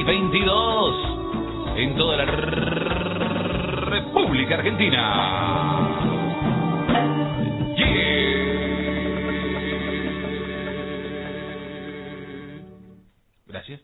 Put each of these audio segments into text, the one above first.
22 en toda la República Argentina. Gracias.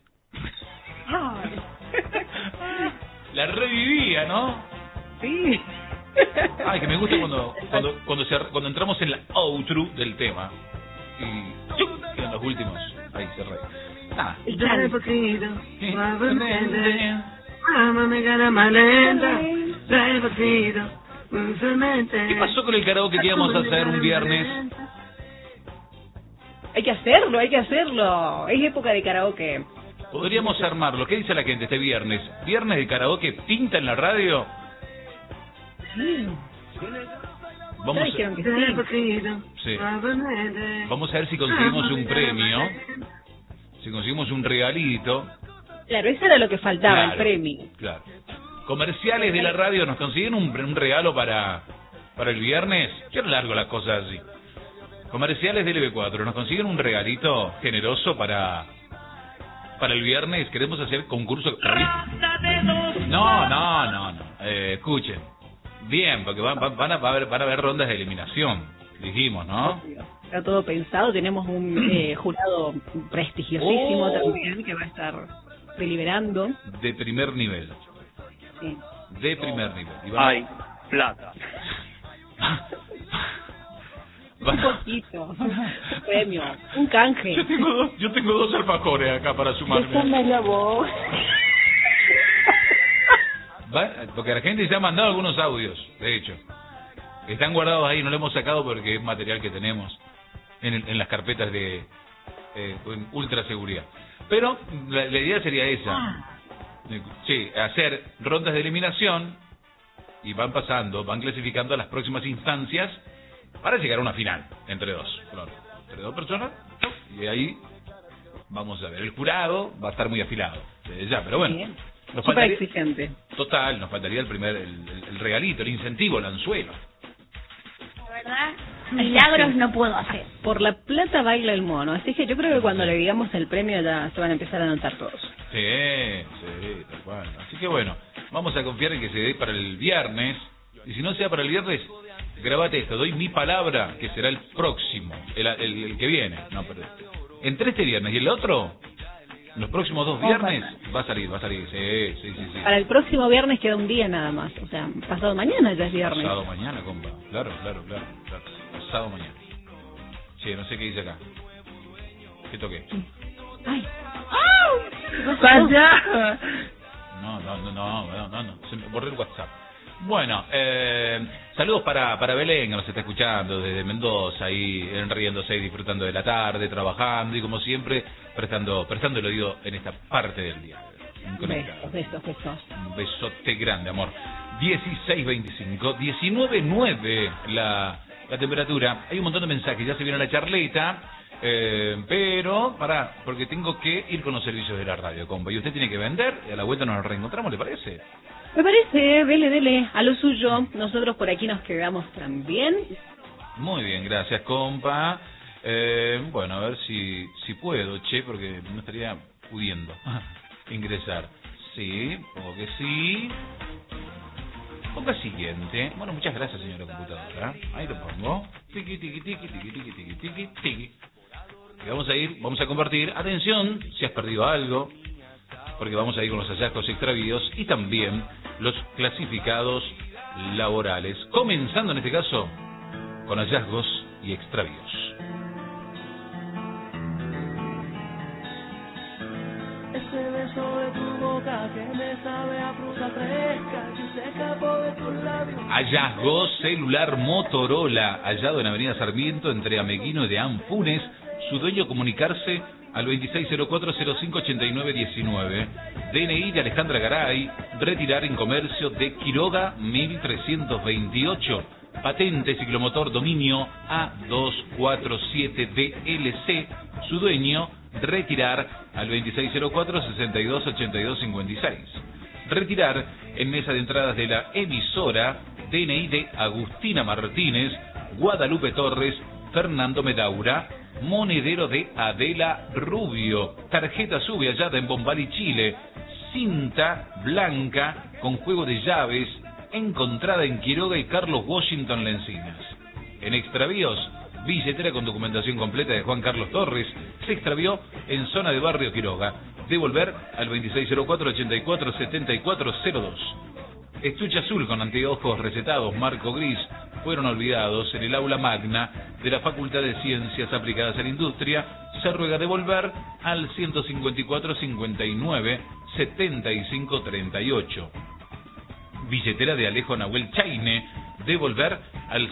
La revivía, ¿no? Sí. Ay, que me gusta cuando entramos en la outro del tema y quedan los últimos. Ahí cerré. Dale poquito, suavemente. Amame cara más lenta. Dale poquito, suavemente. ¿Qué pasó con el karaoke que íbamos a hacer un viernes? Hay que hacerlo. Es época de karaoke. Podríamos armarlo. ¿Qué dice la gente este viernes? ¿Viernes de karaoke pinta en la radio? Sí. Vamos dijeron que sí. Vamos a ver si conseguimos un premio. Si conseguimos un regalito. Claro, eso era lo que faltaba, claro, el premio. Claro. Comerciales de la radio, ¿nos consiguen un regalo para el viernes? Yo no largo las cosas así. Comerciales del EB4, ¿nos consiguen un regalito generoso para el viernes? Queremos hacer concurso. No. Escuchen. Bien, porque van a haber rondas de eliminación, dijimos, ¿no? Está todo pensado, tenemos un jurado prestigiosísimo también que va a estar deliberando. De primer nivel. Sí. De primer nivel. Hay plata. Un poquito, un premio, un canje. Yo tengo dos alfajores acá para sumarme. Déjame la voz. Porque la gente se ha mandado algunos audios, de hecho. Están guardados ahí, no lo hemos sacado porque es material que tenemos en las carpetas de ultra seguridad. Pero la idea sería esa. Sí, hacer rondas de eliminación y van clasificando a las próximas instancias para llegar a una final entre dos personas, y ahí vamos a ver. El jurado va a estar muy afilado ya, pero bueno. Bien. Nos Súper faltaría, exigente. Total, nos faltaría el regalito, el incentivo, el anzuelo. La verdad, milagros no puedo hacer. Por la plata baila el mono, así que yo creo que cuando le digamos el premio ya se van a empezar a anotar todos. Sí, tal cual. Así que bueno, vamos a confiar en que se dé para el viernes, y si no sea para el viernes, grabate esto, doy mi palabra que será el próximo, el que viene. No, pero entre este viernes y el otro, los próximos 2 viernes va a salir, sí. Para el próximo viernes queda un día nada más, o sea, pasado mañana ya es viernes. Pasado mañana, compa, claro. Pasado mañana. Sí, no sé qué dice acá. ¿Qué toqué? ¡Ay! ¡Vaya! No, se me borré el WhatsApp. Bueno, saludos para Belén, que nos está escuchando desde Mendoza, ahí riéndose y disfrutando de la tarde, trabajando y como siempre, prestando el oído en esta parte del día. Besos. Un besote grande, amor. 16:25, 19:09 la temperatura. Hay un montón de mensajes, ya se viene la charleta, pero porque tengo que ir con los servicios de la radio, compa. Y usted tiene que vender, y a la vuelta nos reencontramos, ¿le parece? Me parece, dele, a lo suyo. Nosotros por aquí nos quedamos también. Muy bien, gracias, compa. Bueno, a ver si puedo, porque no estaría pudiendo ingresar. Sí, pongo que sí. Ponga siguiente. Bueno, muchas gracias, señora computadora. Ahí lo pongo. Tiki. Y vamos a compartir. Atención, si has perdido algo, porque vamos a ir con los hallazgos extravíos y también los clasificados laborales, comenzando en este caso con hallazgos y extravíos. Ese beso de tu boca que me sabe a fruta fresca y se escapó de tus labios. Hallazgo celular Motorola, hallado en Avenida Sarmiento entre Ameguino y de Ampunes. Su dueño comunicarse al 2604-058919. DNI de Alejandra Garay, retirar en comercio de Quiroga 1328. Patente ciclomotor dominio A247DLC. Su dueño, retirar al 2604-628256. Retirar en mesa de entradas de la emisora. DNI de Agustina Martínez, Guadalupe Torres, Fernando Medaura. Monedero de Adela Rubio. Tarjeta sube hallada en Bombali, Chile. cinta blanca con juego de llaves encontrada en Quiroga y Carlos Washington Lencinas. En extravíos, billetera con documentación completa de Juan Carlos Torres se extravió en zona de Barrio Quiroga. Devolver al 2604-84-7402. Estuche azul con anteojos recetados marco gris fueron olvidados en el aula magna de la Facultad de Ciencias Aplicadas a la Industria. Se ruega devolver al 154-59-7538. Billetera de Alejo Nahuel Chaine, devolver al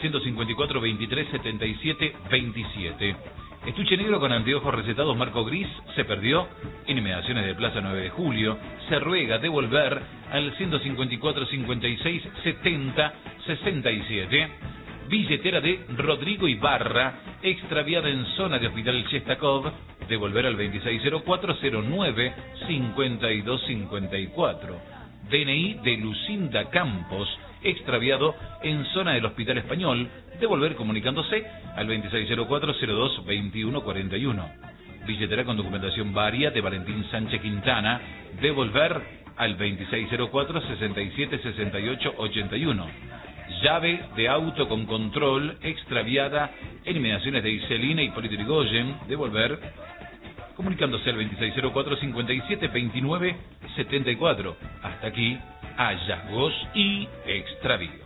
154-23-77-27. Estuche negro con anteojos recetados marco gris se perdió en inmediaciones de Plaza 9 de Julio. Se ruega devolver al 154-56-70-67. Billetera de Rodrigo Ibarra, extraviada en zona de Hospital Chestakov, devolver al 2604-09-5254. DNI de Lucinda Campos, extraviado en zona del Hospital Español, devolver comunicándose al 2604-02-2141. Billetera con documentación varia de Valentín Sánchez Quintana, devolver al 2604-676881. Llave de auto con control, extraviada en inmediaciones de Iselina y Hipólito Yrigoyen, devolver comunicándose al 2604-5729-74. Hasta aquí, hallazgos y extravíos.